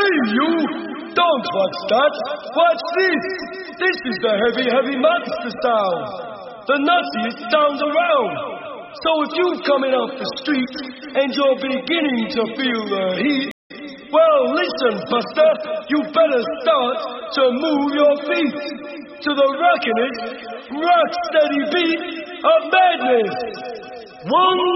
Hey, you! Don't watch that! Watch this! This is the heavy, heavy monster sound! The nuttiest sound around! So if you're coming off the street and you're beginning to feel the heat, well, listen, Buster, you better start to move your feet to the rockin'est, rock-steady beat of madness! 1,